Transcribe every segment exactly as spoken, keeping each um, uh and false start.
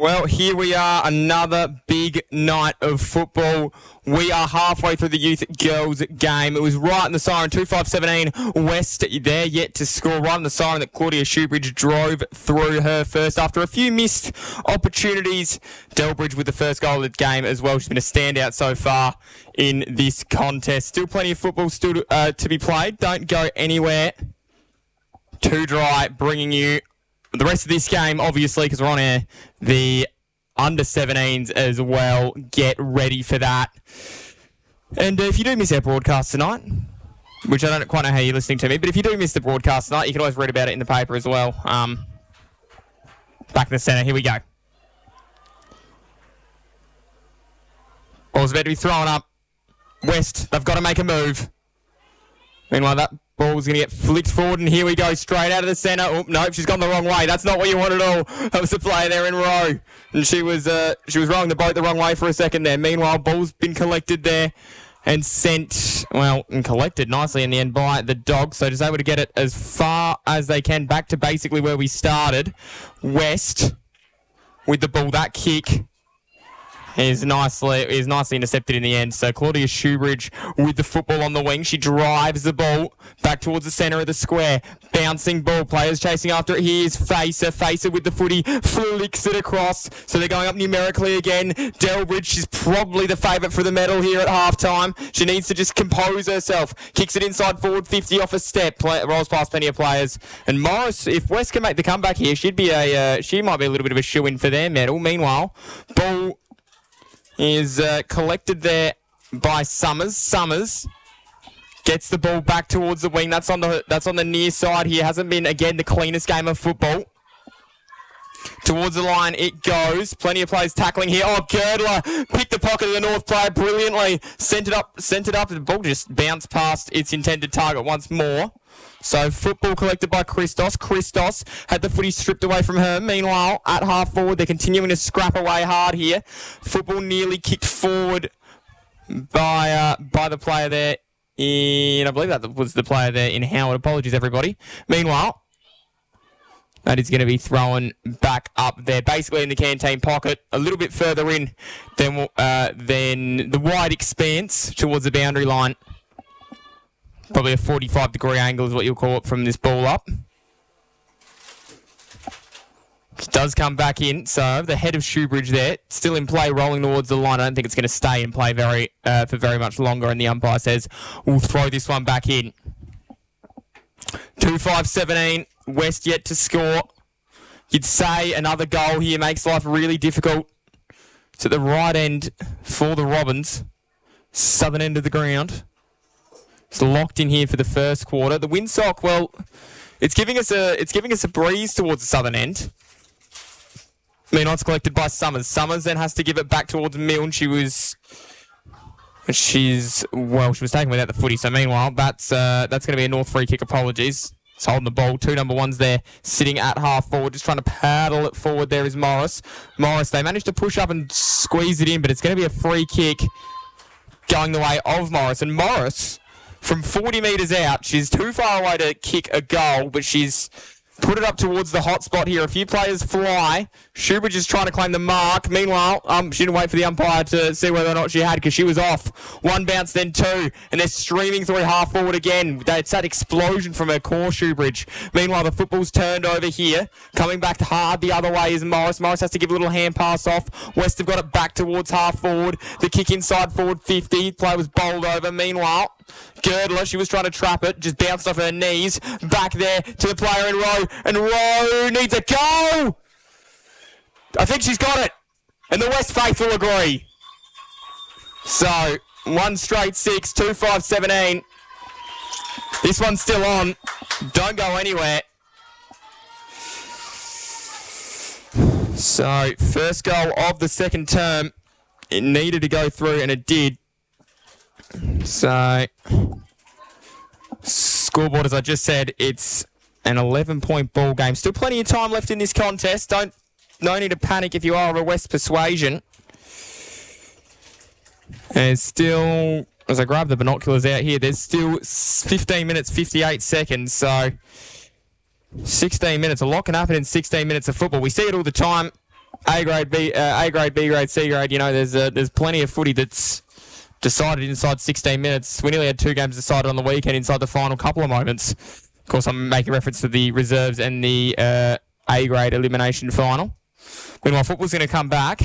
Well, here we are, another big night of football. We are halfway through the youth girls game. It was right in the siren, two five seventeen West. They're yet to score right in the siren that Claudia Shoebridge drove through her first. After a few missed opportunities, Delbridge with the first goal of the game as well. She's been a standout so far in this contest. Still plenty of football still to, uh, to be played. Don't go anywhere. Too dry, bringing you the rest of this game, obviously, because we're on air, the under seventeens as well. Get ready for that. And uh, if you do miss our broadcast tonight, which I don't quite know how you're listening to me, but if you do miss the broadcast tonight, you can always read about it in the paper as well. Um, back in the centre, here we go. Ball's about to be thrown up. West, they've got to make a move. Meanwhile, that ball's going to get flicked forward, and here we go, straight out of the centre. Oh, no, she's gone the wrong way. That's not what you want at all. That was the player there in row. And she was uh, she was rowing the boat the wrong way for a second there. Meanwhile, ball's been collected there and sent, well, and collected nicely in the end by the Dogs. So just able to get it as far as they can back to basically where we started. West with the ball. That kick is nicely is nicely intercepted in the end. So Claudia Shoebridge with the football on the wing. She drives the ball back towards the centre of the square. Bouncing ball. Players chasing after it. Here's Facer. Facer with the footy. Flicks it across. So they're going up numerically again. Delbridge, she's probably the favourite for the medal here at half-time. She needs to just compose herself. Kicks it inside forward fifty off a step. Play, rolls past plenty of players. And Morris, if West can make the comeback here, she'd be a uh, she might be a little bit of a shoe-in for their medal. Meanwhile, ball is uh, collected there by Summers. Summers gets the ball back towards the wing. That's on the that's on the near side here. Hasn't been, again, the cleanest game of football. Towards the line it goes. Plenty of players tackling here. Oh, Girdler picked the pocket of the North player brilliantly. Sent it up. Sent it up. The ball just bounced past its intended target once more. So football collected by Christos. Christos had the footy stripped away from her. Meanwhile, at half forward, they're continuing to scrap away hard here. Football nearly kicked forward by uh, by the player there in, I believe that was the player there in Howard. Apologies, everybody. Meanwhile, that is going to be thrown back up there, basically in the canteen pocket, a little bit further in than, uh, than the wide expanse towards the boundary line. Probably a forty-five degree angle is what you'll call it from this ball up. It does come back in, so the head of Shoebridge there, still in play, rolling towards the line. I don't think it's going to stay in play very uh, for very much longer, and the umpire says we'll throw this one back in. two five seventeen, West yet to score. You'd say another goal here makes life really difficult. It's at the right end for the Robins, southern end of the ground. It's locked in here for the first quarter. The windsock, well, it's giving us a it's giving us a breeze towards the southern end. Meanwhile, it's collected by Summers. Summers then has to give it back towards Milne. She was, she's well, she was taken without the footy. So meanwhile, that's uh, that's going to be a North free kick. Apologies. It's holding the ball. Two number ones there, sitting at half forward, just trying to paddle it forward. There is Morris. Morris. They managed to push up and squeeze it in, but it's going to be a free kick going the way of Morris. And Morris, from forty metres out, she's too far away to kick a goal, but she's put it up towards the hot spot here. A few players fly. Shoebridge is trying to claim the mark. Meanwhile, um, she didn't wait for the umpire to see whether or not she had, because she was off. One bounce, then two, and they're streaming through half forward again. It's that explosion from her core, Shoebridge. Meanwhile, the football's turned over here. Coming back hard the other way is Morris. Morris has to give a little hand pass off. West have got it back towards half forward. The kick inside forward fifty. Play was bowled over. Meanwhile, Girdler, she was trying to trap it, just bounced off her knees. Back there to the player in row, and Rowe needs a goal! I think she's got it, and the West faithful agree. So, one straight six, two five seventeen. This one's still on. Don't go anywhere. So, first goal of the second term. It needed to go through, and it did. So, scoreboard, as I just said, it's an eleven-point ball game. Still plenty of time left in this contest. Don't, no need to panic if you are of a West persuasion. And still, as I grab the binoculars out here, there's still fifteen minutes, fifty-eight seconds. So, sixteen minutes. A lot can happen in sixteen minutes of football. We see it all the time. A grade, B, uh, A grade, B grade, C grade. You know, there's uh, there's plenty of footy that's decided inside sixteen minutes. We nearly had two games decided on the weekend inside the final couple of moments. Of course, I'm making reference to the reserves and the uh, A grade elimination final. Meanwhile, football's going to come back.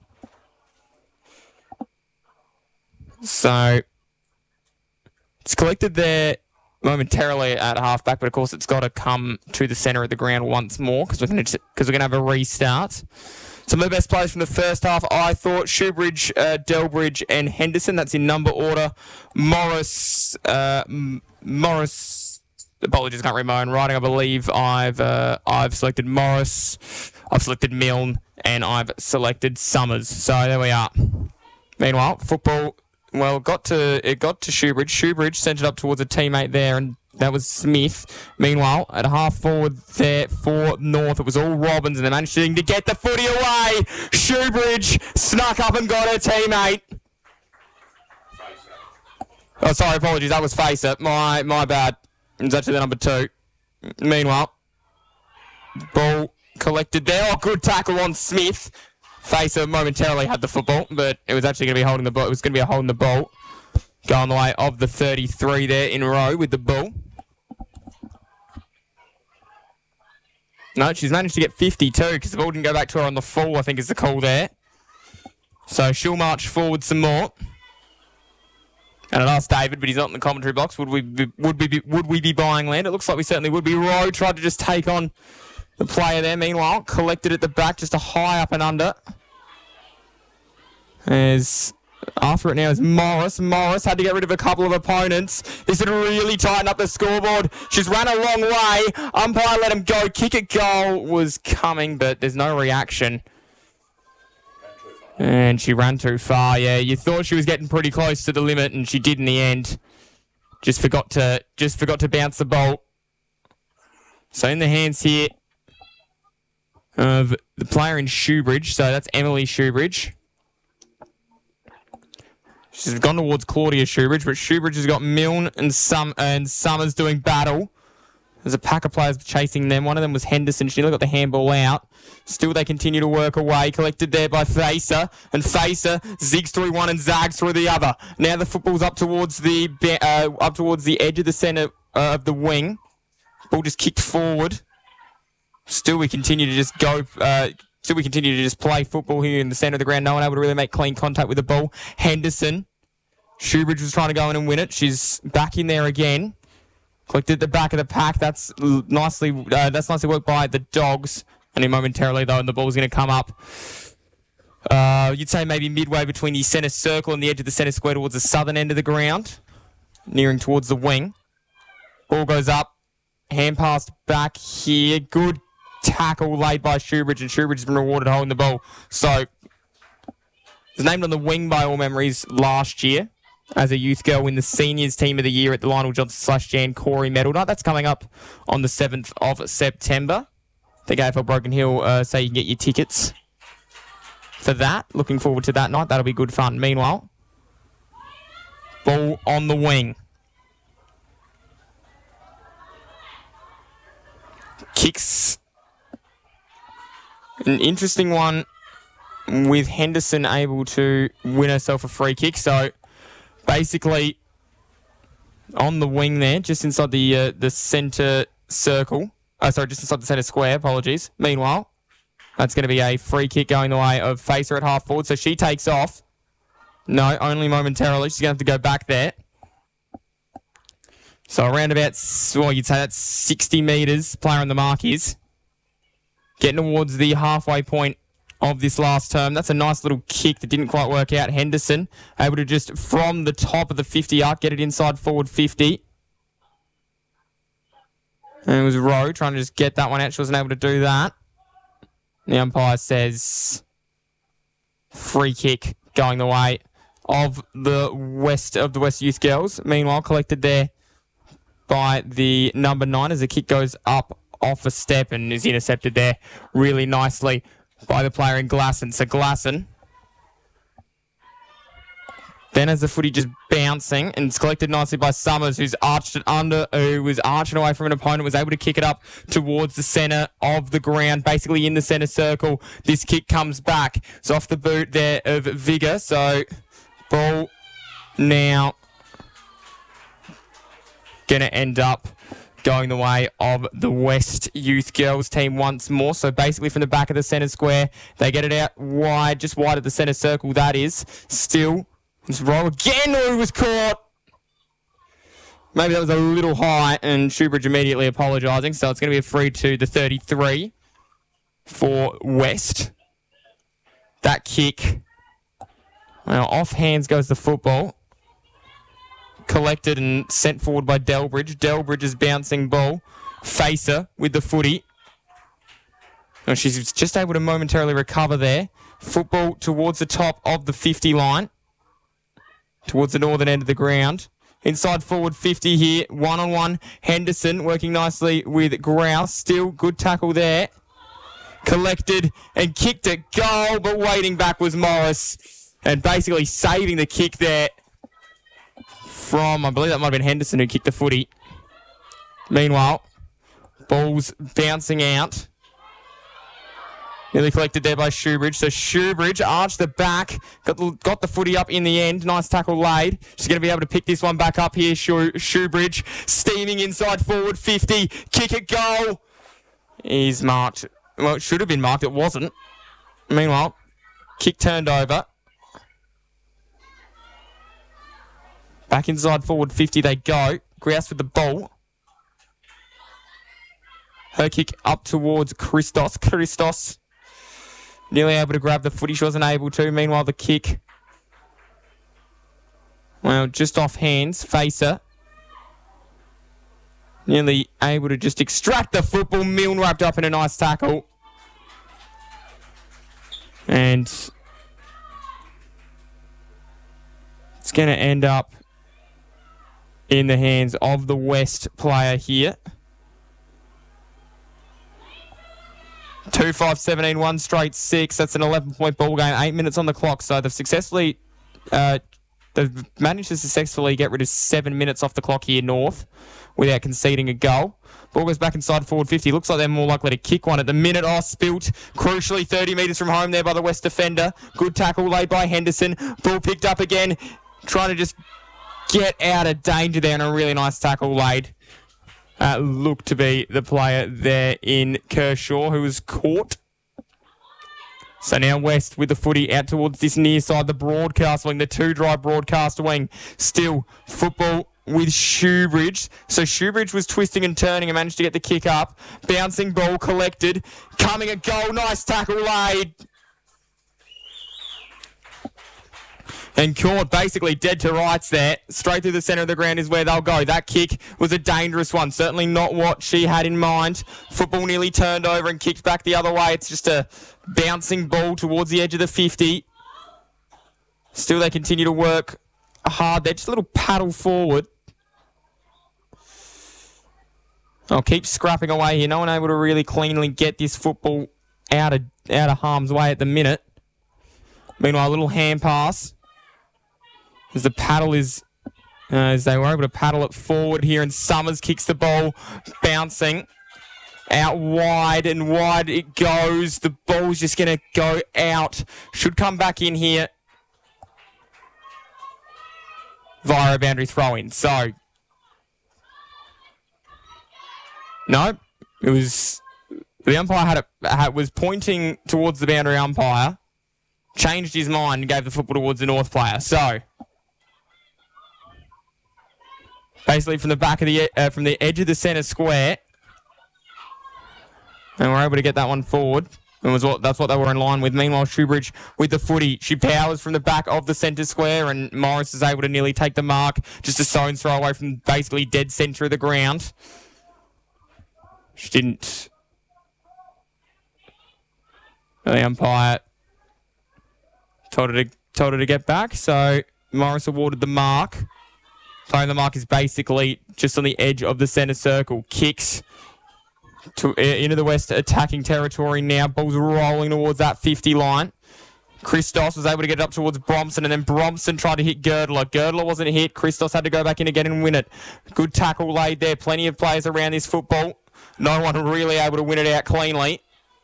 So it's collected there momentarily at halfback, but of course it's got to come to the centre of the ground once more because we're going to because we're going to have a restart. Some of the best players from the first half, I thought: Shoebridge, uh, Delbridge, and Henderson. That's in number order. Morris, uh, M- Morris. Apologies, can't read my own writing. I believe I've uh, I've selected Morris, I've selected Milne, and I've selected Summers. So there we are. Meanwhile, football. Well, got to it got to Shoebridge. Shoebridge sent it up towards a teammate there, and that was Smith. Meanwhile, at half forward there for North, it was all Robbins, and they managed to get the footy away. Shoebridge snuck up and got her teammate. Oh, sorry, apologies. That was Facer. My my bad. It was actually the number two. Meanwhile, ball collected there. Oh, good tackle on Smith. Facer momentarily had the football, but it was actually going to be holding the ball. It was going to be a holding the ball. Going the way of the thirty-three there in a row with the ball. No, she's managed to get fifty-two because the ball didn't go back to her on the full, I think is the call there. So she'll march forward some more. And I'd ask David, but he's not in the commentary box. Would we be, would we be, would we be buying land? It looks like we certainly would be. Rowe tried to just take on the player there. Meanwhile, collected at the back, just a high up and under. As after it now is Morris. Morris had to get rid of a couple of opponents. This would really tighten up the scoreboard. She's run a long way. Umpire let him go. Kick at goal was coming, but there's no reaction. And she ran too far. Yeah, you thought she was getting pretty close to the limit, and she did in the end. Just forgot to just forgot to bounce the ball. So in the hands here of the player in Shoebridge. So that's Emily Shoebridge. She's gone towards Claudia Shoebridge, but Shoebridge has got Milne and Sum and Summers doing battle. There's a pack of players chasing them. One of them was Henderson. She nearly got the handball out. Still, they continue to work away. Collected there by Facer. And Facer zigs through one and zags through the other. Now the football's up towards the uh, up towards the edge of the centre uh, of the wing. Ball just kicked forward. Still, we continue to just go. Uh, still, we continue to just play football here in the centre of the ground. No one able to really make clean contact with the ball. Henderson. Shoebridge was trying to go in and win it. She's back in there again. Collected at the back of the pack. That's nicely. Uh, that's nicely worked by the Dogs. Only momentarily though, and the ball's going to come up. Uh, you'd say maybe midway between the centre circle and the edge of the centre square towards the southern end of the ground, nearing towards the wing. Ball goes up. Hand passed back here. Good tackle laid by Shoebridge, and Shoebridge has been rewarded holding the ball. So, was named on the wing by all memories last year as a youth girl in the seniors team of the year at the Lionel Johnson slash Jan Corey medal night. That's coming up on the seventh of September. I think A F L Broken Hill uh, say you can get your tickets for that. Looking forward to that night. That'll be good fun. Meanwhile, ball on the wing. Kicks. An interesting one with Henderson able to win herself a free kick. So basically on the wing there, just inside the uh, the centre circle. Oh, sorry, just inside the centre square. Apologies. Meanwhile, that's going to be a free kick going the way of Facer at half forward. So she takes off. No, only momentarily. She's going to have to go back there. So around about, well, you'd say that's sixty metres. Player on the mark is getting towards the halfway point of this last term. That's a nice little kick that didn't quite work out. Henderson able to just from the top of the fifty arc get it inside forward fifty. And it was Rowe trying to just get that one out. She wasn't able to do that. The umpire says free kick going the way of the West of the West Youth Girls. Meanwhile, collected there by the number nine as the kick goes up off a step and is intercepted there really nicely by the player in Glasson. So Glasson Then as the footy just bouncing, and it's collected nicely by Summers, who's arched it under, who was arching away from an opponent, was able to kick it up towards the centre of the ground, basically in the centre circle. This kick comes back. It's off the boot there of Vigor. So ball now going to end up going the way of the West Youth Girls team once more. So basically from the back of the centre square, they get it out wide, just wide of the centre circle, that is. Still, it's roll again, who was caught. Maybe that was a little high, and Shoebridge immediately apologising. So it's going to be a free to the thirty-three for West. That kick, well, off hands goes the football. Collected and sent forward by Delbridge. Delbridge's bouncing ball. Facer with the footy. Oh, she's just able to momentarily recover there. Football towards the top of the fifty line. Towards the northern end of the ground. Inside forward fifty here. One-on-one. Henderson working nicely with Grouse. Still good tackle there. Collected and kicked a goal, but waiting back was Morris. And basically saving the kick there. From, I believe that might have been Henderson who kicked the footy. Meanwhile, ball's bouncing out. Nearly collected there by Shoebridge. So Shoebridge arched the back, got the, got the footy up in the end. Nice tackle laid. She's going to be able to pick this one back up here. Shoe, Shoebridge steaming inside forward fifty. Kick it, goal. He's marked. Well, it should have been marked. It wasn't. Meanwhile, kick turned over. Back inside forward fifty they go. Grouse with the ball. Her kick up towards Christos. Christos nearly able to grab the footy. She wasn't able to. Meanwhile, the kick, well, just off hands. Facer nearly able to just extract the football. Milne wrapped up in a nice tackle. And it's going to end up in the hands of the West player here. two five seventeen, one straight six. That's an eleven-point ball game. Eight minutes on the clock. So they've successfully, uh, they've managed to successfully get rid of seven minutes off the clock here, North, without conceding a goal. Ball goes back inside forward fifty. Looks like they're more likely to kick one at the minute. Oh, spilt. Crucially, thirty metres from home there by the West defender. Good tackle laid by Henderson. Ball picked up again. Trying to just get out of danger there, and a really nice tackle laid. Uh, looked to be the player there in Kershaw who was caught. So now West with the footy out towards this near side, the broadcast wing, the two-drive broadcast wing. Still football with Shoebridge. So Shoebridge was twisting and turning and managed to get the kick up. Bouncing ball collected. Coming a goal. Nice tackle laid. And caught basically dead to rights there. Straight through the centre of the ground is where they'll go. That kick was a dangerous one. Certainly not what she had in mind. Football nearly turned over and kicked back the other way. It's just a bouncing ball towards the edge of the fifty. Still they continue to work hard there. Just a little paddle forward. I'll keep scrapping away here. No one able to really cleanly get this football out of, out of harm's way at the minute. Meanwhile, a little hand pass. As the paddle is, uh, as they were able to paddle it forward here, and Summers kicks the ball, bouncing out wide, and wide it goes. The ball's just going to go out. Should come back in here via a boundary throw-in. So, no, it was, the umpire had a, had, was pointing towards the boundary umpire, changed his mind and gave the football towards the North player. So, basically from the back of the uh, from the edge of the centre square, and we're able to get that one forward. And was what that's what they were in line with. Meanwhile, Shoebridge with the footy, she powers from the back of the centre square, and Morris is able to nearly take the mark, just a stone's throw away from basically dead centre of the ground. She didn't. The umpire told her to told her to get back, so Morris awarded the mark. Playing the mark is basically just on the edge of the centre circle. Kicks to, uh, into the West attacking territory now. Ball's rolling towards that fifty line. Christos was able to get it up towards Bromson, and then Bromson tried to hit Girdler. Girdler wasn't hit. Christos had to go back in again and win it. Good tackle laid there. Plenty of players around this football. No one really able to win it out cleanly.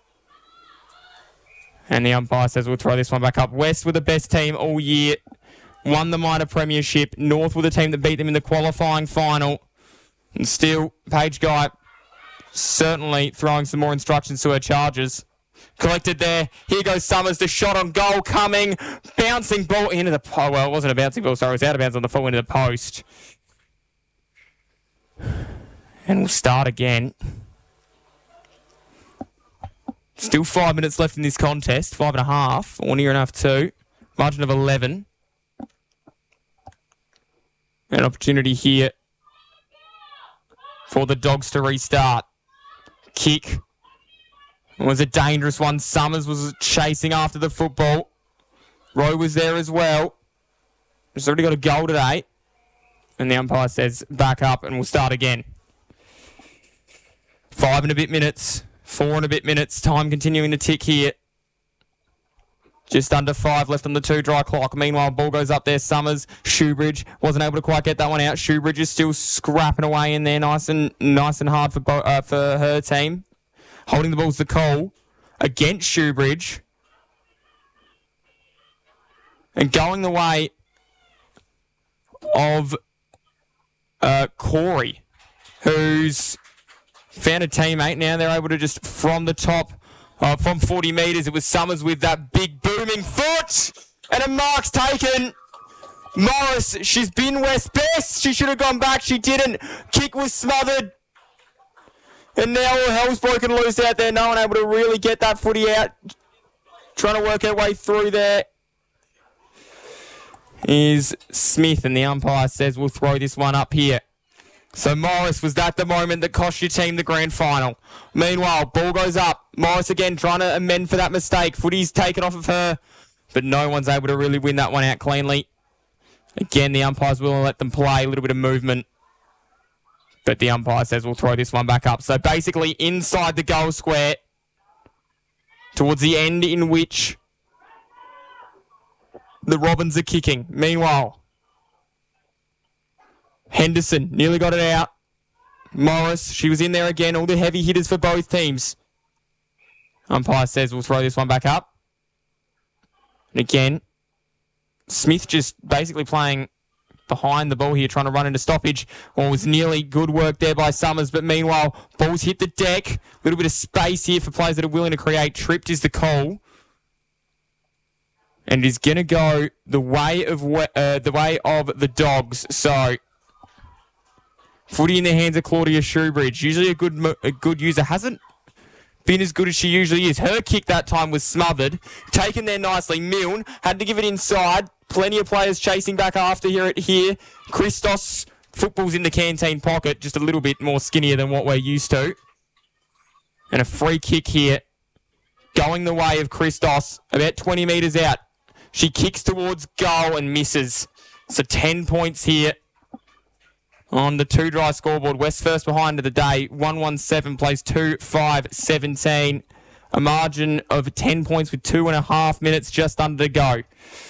And the umpire says we'll throw this one back up. West were the best team all year. Won the minor premiership. North were the team that beat them in the qualifying final. And still, Paige Guy certainly throwing some more instructions to her charges. Collected there. Here goes Summers. The shot on goal coming. Bouncing ball into the post. Well, it wasn't a bouncing ball, sorry. It was out of bounds on the full into the post. And we'll start again. Still five minutes left in this contest. Five and a half, or near enough two. Margin of eleven. An opportunity here for the Dogs to restart. Kick. It was a dangerous one. Summers was chasing after the football. Rowe was there as well. He's already got a goal today. And the umpire says back up and we'll start again. Five and a bit minutes. Four and a bit minutes. Time continuing to tick here. Just under five left on the two dry clock. Meanwhile, ball goes up there. Summers, Shoebridge wasn't able to quite get that one out. Shoebridge is still scrapping away in there, nice and nice and hard for bo- uh, for her team. Holding the ball's the Cole against Shoebridge, and going the way of uh, Corey, who's found a teammate. Now they're able to just from the top. Uh, from forty metres, it was Summers with that big booming foot. And a mark's taken. Morris, she's been West best. She should have gone back. She didn't. Kick was smothered. And now all hell's broken loose out there. No one able to really get that footy out. Trying to work her way through there is Smith. And the umpire says we'll throw this one up here. So Morris, was that the moment that cost your team the grand final? Meanwhile, ball goes up. Morris again trying to amend for that mistake. Footy's taken off of her, but no one's able to really win that one out cleanly. Again, the umpire's willing to let them play, a little bit of movement. But the umpire says we'll throw this one back up. So basically inside the goal square, towards the end in which the Robins are kicking. Meanwhile, Henderson nearly got it out. Morris, she was in there again. All the heavy hitters for both teams. Umpire says we'll throw this one back up. And again, Smith just basically playing behind the ball here, trying to run into stoppage. Well, it was nearly good work there by Summers, but meanwhile, balls hit the deck. A little bit of space here for players that are willing to create. Tripped is the call. And it is going to go the way of uh, the way of the Dogs. So footy in the hands of Claudia Shoebridge. Usually a good a good user. Hasn't been as good as she usually is. Her kick that time was smothered. Taken there nicely. Milne had to give it inside. Plenty of players chasing back after here. here. Christos, football's in the canteen pocket. Just a little bit more skinnier than what we're used to. And a free kick here. Going the way of Christos. About twenty metres out. She kicks towards goal and misses. So ten points here. On the two dry scoreboard, West first behind of the day, one one seven plays two five seventeen. A margin of ten points with two and a half minutes just under to go.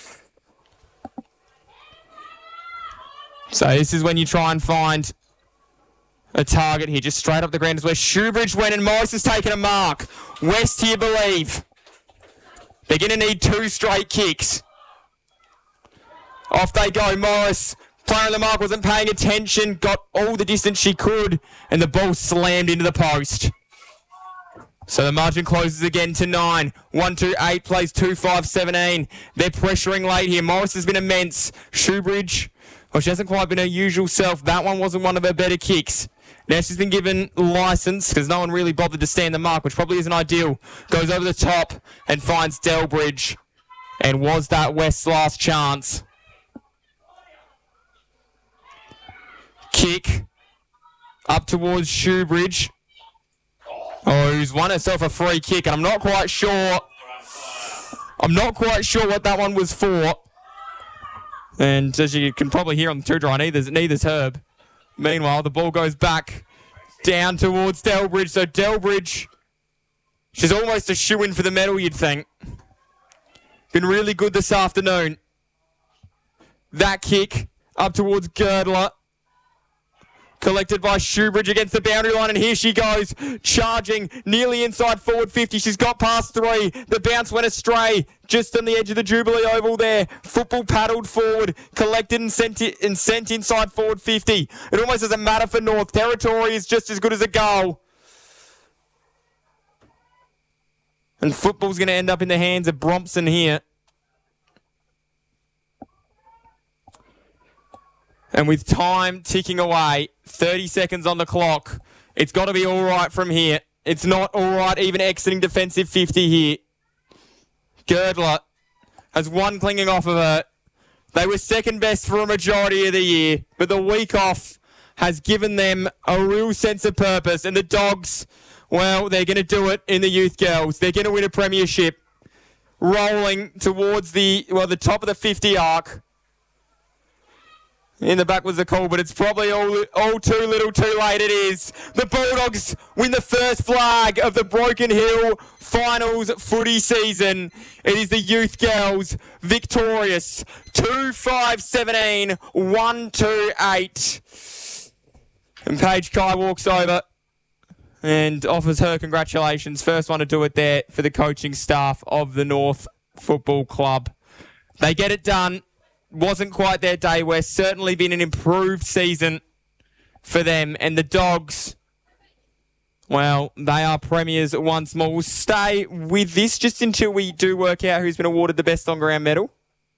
So this is when you try and find a target here, just straight up the ground is where Shoebridge went and Morris has taken a mark. West here believe. They're going to need two straight kicks. Off they go, Morris. Player on the mark wasn't paying attention, got all the distance she could, and the ball slammed into the post. So the margin closes again to nine. one two eight plays two five seventeen. They're pressuring late here. Morris has been immense. Shoebridge, well, she hasn't quite been her usual self. That one wasn't one of her better kicks. Now she's been given license because no one really bothered to stand the mark, which probably isn't ideal. Goes over the top and finds Delbridge. And was that West's last chance? Kick up towards Shoebridge. Oh, who's won herself a free kick, and I'm not quite sure. I'm not quite sure what that one was for. And as you can probably hear on the two dry, neither's, neither's Herb. Meanwhile, the ball goes back down towards Delbridge. So Delbridge, she's almost a shoo-in for the medal, you'd think. Been really good this afternoon. That kick up towards Girdler. Collected by Shoebridge against the boundary line, and here she goes, charging nearly inside forward fifty. She's got past three. The bounce went astray just on the edge of the Jubilee Oval there. Football paddled forward, collected and sent, it, and sent inside forward fifty. It almost doesn't matter for North. Territory is just as good as a goal. And football's going to end up in the hands of Brompson here. And with time ticking away, thirty seconds on the clock, it's got to be all right from here. It's not all right even exiting defensive fifty here. Girdler has one clinging off of her. They were second best for a majority of the year, but the week off has given them a real sense of purpose. And the Dogs, well, they're going to do it in the Youth Girls. They're going to win a premiership, rolling towards the, well, the top of the fifty arc. In the back was the call, but it's probably all, all too little too late. It is. The Bulldogs win the first flag of the Broken Hill Finals footy season. It is the Youth Girls victorious. two five seventeen, one two eight. And Paige Kai walks over and offers her congratulations. First one to do it there for the coaching staff of the North Football Club. They get it done. Wasn't quite their day. We're certainly been an improved season for them. And the Dogs, well, they are premiers once more. We'll stay with this just until we do work out who's been awarded the best on-ground medal.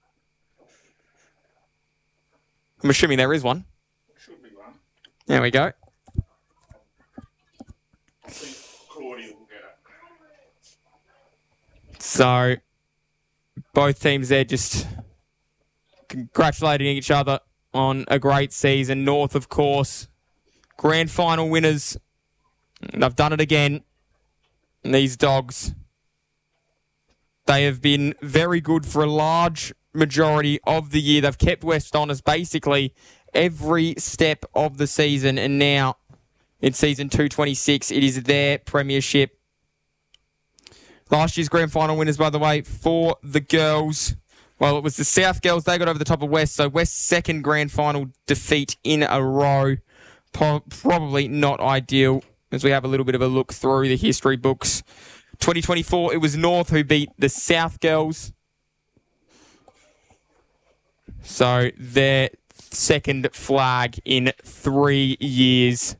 I'm assuming there is one. Should be one. There we go. I think Claudia will get it. So, both teams there just congratulating each other on a great season. North, of course, grand final winners. They've done it again. And these Dogs, they have been very good for a large majority of the year. They've kept West honest basically every step of the season. And now, in season two twenty-six, it is their premiership. Last year's grand final winners, by the way, for the girls. Well, it was the South Girls. They got over the top of West. So West's second grand final defeat in a row. Pro- probably not ideal as we have a little bit of a look through the history books. twenty twenty-four, it was North who beat the South Girls. So their second flag in three years.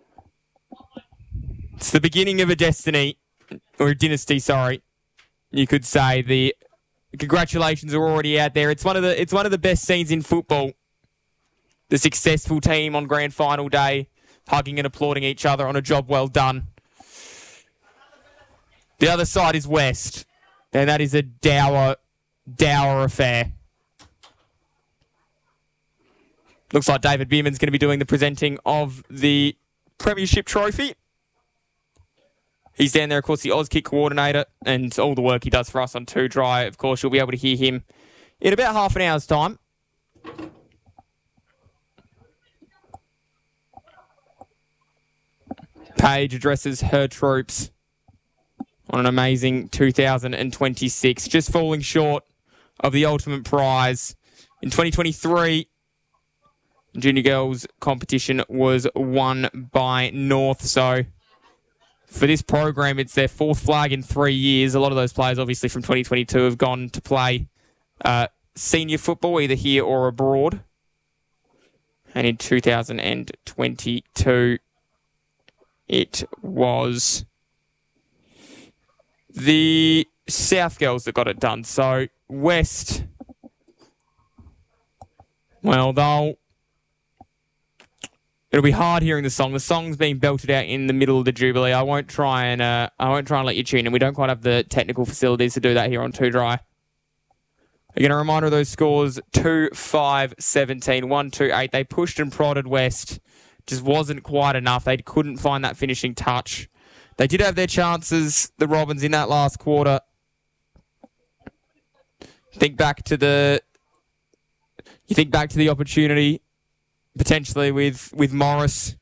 It's the beginning of a destiny, or a dynasty, sorry. You could say the congratulations are already out there. It's one of the it's one of the best scenes in football. The successful team on grand final day, hugging and applauding each other on a job well done. The other side is West, and that is a dour, dour affair. Looks like David Bierman's going to be doing the presenting of the Premiership Trophy. He's down there, of course, the Auskick coordinator, and all the work he does for us on Two Dry. Of course, you'll be able to hear him in about half an hour's time. Paige addresses her troops on an amazing two thousand twenty-six, just falling short of the ultimate prize. In twenty twenty-three, junior girls competition was won by North, so for this program, it's their fourth flag in three years. A lot of those players, obviously, from twenty twenty-two have gone to play uh, senior football, either here or abroad. And in two thousand twenty-two, it was the South Girls that got it done. So West, well, they'll... It'll be hard hearing the song. The song's being belted out in the middle of the Jubilee. I won't try and uh, I won't try and let you tune in. We don't quite have the technical facilities to do that here on Two Dry. Again, a reminder of those scores: two five seventeen, one two eight. They pushed and prodded West. Just wasn't quite enough. They couldn't find that finishing touch. They did have their chances, the Robins, in that last quarter. Think back to the. You think back to the opportunity. Potentially with, with Morris.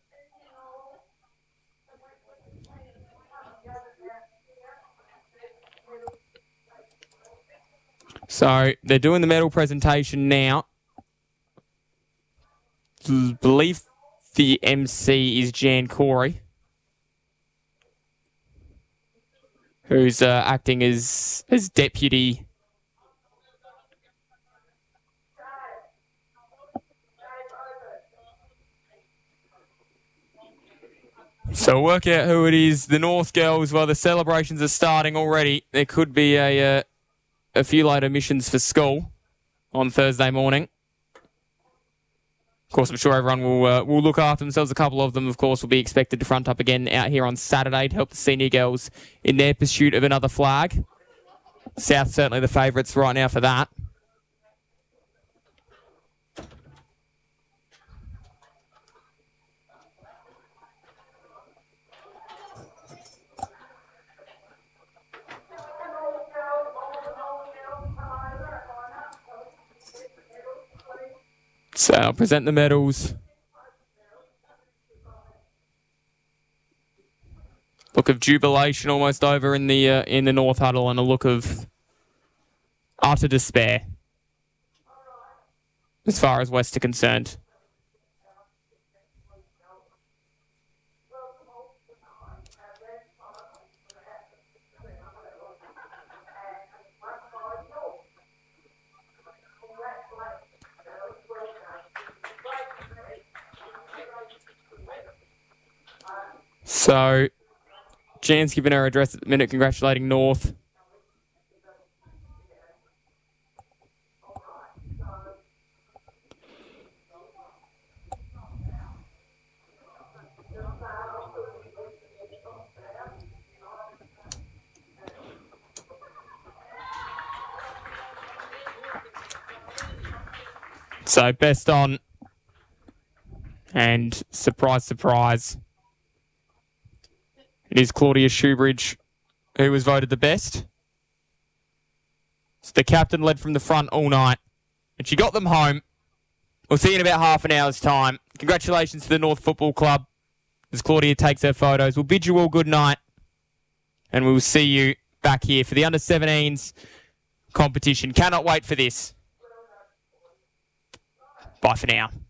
So they're doing the medal presentation now. I believe the M C is Jan Corey, who's uh, acting as as deputy. So work out who it is. The North girls, while the celebrations are starting already, there could be a uh, a few late admissions for school on Thursday morning. Of course, I'm sure everyone will uh, will look after themselves. A couple of them, of course, will be expected to front up again out here on Saturday to help the senior girls in their pursuit of another flag. South certainly the favourites right now for that. So I'll present the medals. Look of jubilation almost over in the uh, in the North huddle, and a look of utter despair as far as West are concerned. So, Jan's given her address at the minute, congratulating North. So, best on. And surprise, surprise. It is Claudia Shoebridge who was voted the best. So the captain led from the front all night, and she got them home. We'll see you in about half an hour's time. Congratulations to the North Football Club as Claudia takes her photos. We'll bid you all good night, and we'll see you back here for the under seventeens competition. Cannot wait for this. Bye for now.